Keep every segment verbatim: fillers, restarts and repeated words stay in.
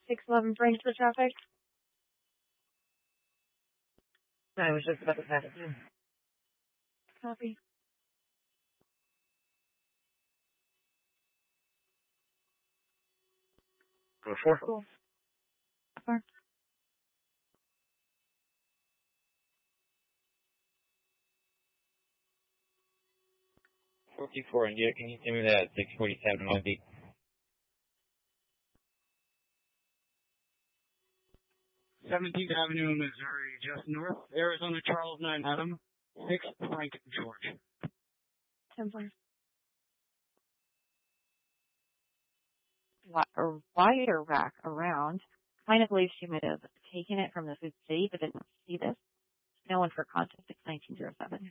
six eleven Frank for traffic. I was just about to pass it through. Copy. Go four. Cool. Four. forty-four India, can you send me that six forty-seven on beat? seventeenth Avenue, Missouri, just north, Arizona, Charles nine Adam, six Frank George. ten four. A wider rack around. Kind of believes she might have taken it from the food city, but didn't see this. No one for contact. It's nineteen oh seven.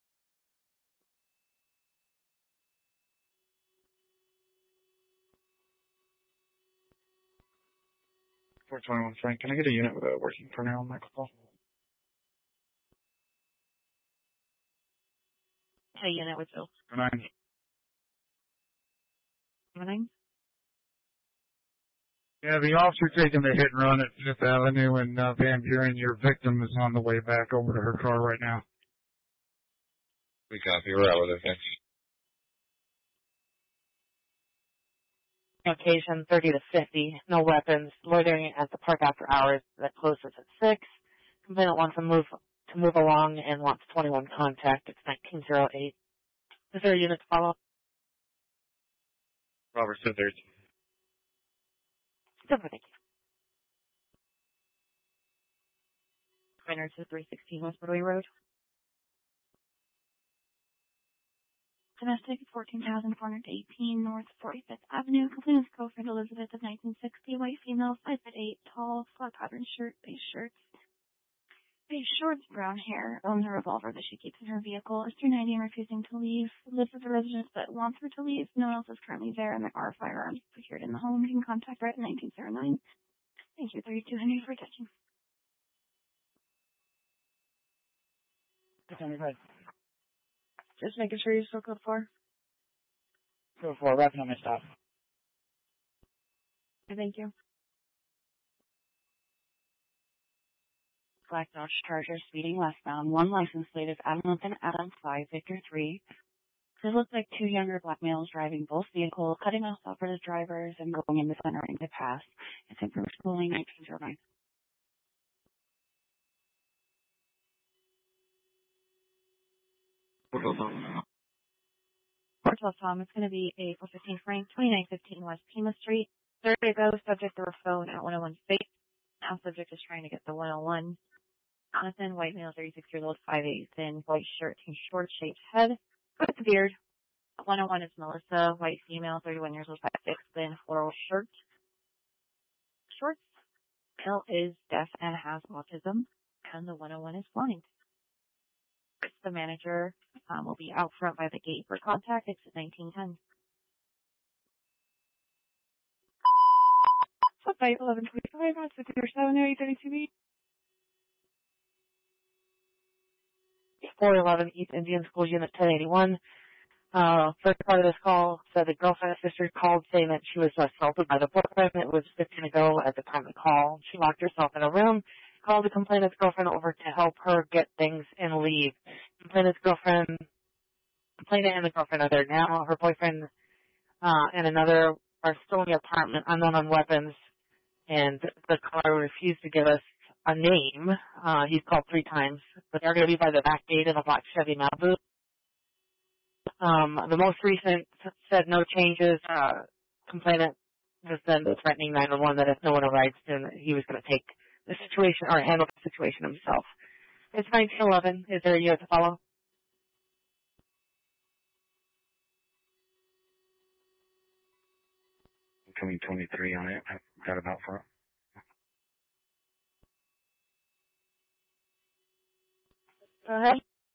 four twenty-one Frank, can I get a unit uh, working for now on that call? A unit with Bill. Nine. Nine. Yeah, the officer taking the hit and run at Fifth Avenue and uh, Van Buren, your victim is on the way back over to her car right now. We copy. We're out with it. Thanks. Occasion thirty to fifty. No weapons. Loitering at the park after hours. That closes at six. Complainant wants to move to move along and wants twenty-one contact. It's nineteen oh eight. Is there a unit to follow? Robert Smithers. Thank you. Trainer to three sixteen West Broadway Road. Domestic fourteen thousand four hundred eighteen North forty-fifth Avenue. Complainant's girlfriend Elizabeth of nineteen sixty. White female, five foot eight, tall, flat pattern shirt, beige shirts. Beige shorts, brown hair. Owns a revolver that she keeps in her vehicle. Is through ninety and refusing to leave. Lives with a resident that wants her to leave. No one else is currently there, and there are firearms secured in the home. You can contact her at nineteen oh nine. Thank you, thirty-two Henry, for attention. Just making sure you still code four. Code four, wrapping up my stop. Thank you. Black Dodge Charger speeding westbound. One license plate is Adam Lincoln, Adam five, Victor three. It looks like two younger black males driving both vehicles, cutting off operative drivers and going in the center to pass. It's in Bruce Schooling, nineteen oh nine. Port twelve Tom, it's going to be a four fifteen Frank, twenty-nine fifteen West Pima Street. Third to go, subject to phone at one oh one Space. Now subject is trying to get the one oh one. Jonathan, white male, thirty-six years old, five eight, thin, white shirt, short shaped head, with a beard. one oh one is Melissa, white female, thirty-one years old, five six, thin, floral shirt. Shorts. Male is deaf and has autism, and the one oh one is blind. The manager um, will be out front by the gate for contact. It's at nineteen ten. Flight eleven twenty-five, on six oh seven, area thirty-two B. four eleven East Indian School Unit ten eighty-one. Uh, first part of this call said the girlfriend and sister called saying that she was assaulted by the boyfriend. It was fifteen ago at the time of the call. She locked herself in a room, called the complainant's girlfriend over to help her get things and leave. Complainant's girlfriend, complainant and the girlfriend are there now. Her boyfriend uh, and another are still in the apartment, unknown on weapons, and the caller refused to give us a name. Uh, he's called three times, but they're going to be by the back gate in a black Chevy Malibu. Um, the most recent said no changes. Uh, complainant was then threatening nine one one that if no one arrives soon, he was going to take the situation or handle the situation himself. It's nineteen eleven. Is there a unit to follow? Coming twenty-three on it. I've got about front. Go ahead.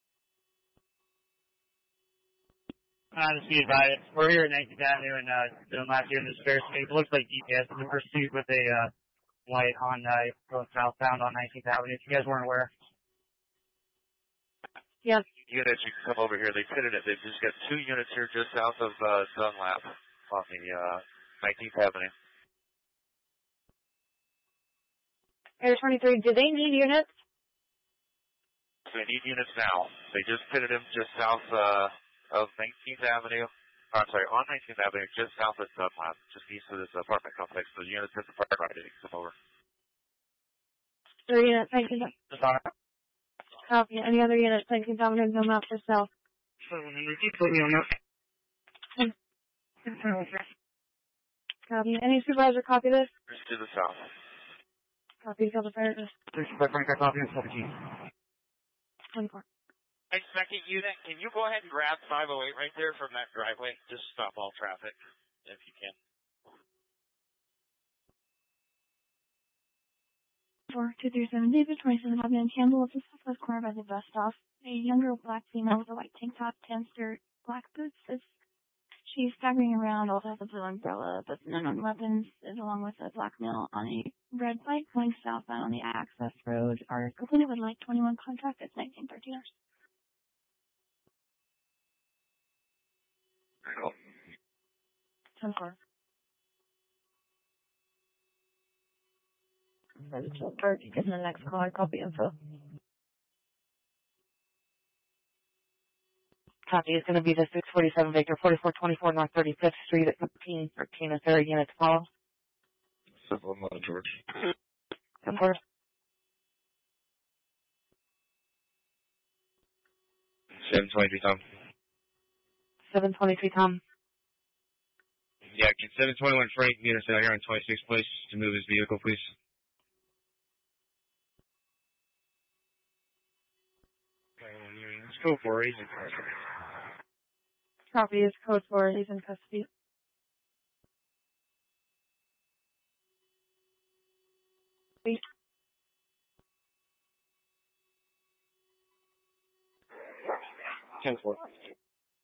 Uh, to be advised, we're here at nineteenth Avenue and uh, doing last year in the spare space. It looks like G P S is in pursuit with a uh, white Honda going southbound on nineteenth Avenue. If you guys weren't aware. Yes. Units, you can come over here. They pitted it. They've just got two units here just south of uh, Dunlap on the uh, nineteenth Avenue. Area twenty-three, do they need units? They need units now. They just pitted him just south uh, of nineteenth Avenue. Oh, I'm sorry, on nineteenth Avenue, just south of the plant, just east of this apartment complex. The units at the fire right, come over. Three units, nineteen. Copy. Any other units, nineteenth Avenue, go out for south. Repeat put me on that. Copy. Any supervisor copy this? Just to the south. Copy, field of fire. twenty-five copy and seventeen. twenty-four. Hey, second unit, can you go ahead and grab five oh eight right there from that driveway? Just stop all traffic, if you can. four two three seven David, twenty-seven Avenue, Campbell, at the southwest corner by the bus stop. A younger black female with a white tank top, tan skirt, black boots. Is, she's staggering around, also has a blue umbrella, but no known weapons, is along with a black male on a red bike going southbound on the access road. Our complainant would like twenty-one contact at nineteen thirteen hours. Cool. ten four. Ready to start. Get in the next call. I copy info. Copy is going to be the six forty-seven Baker, forty-four twenty-four North thirty-fifth Street at thirteen thirteen and thirty units follow. Simple amount, George. ten four. seven twenty-three, Tom. seven twenty-three, Tom. Yeah, can seven twenty-one Frank meet us out here on twenty-sixth place to move his vehicle, please? Let's go for it. Copy is code four. He's in custody. ten four.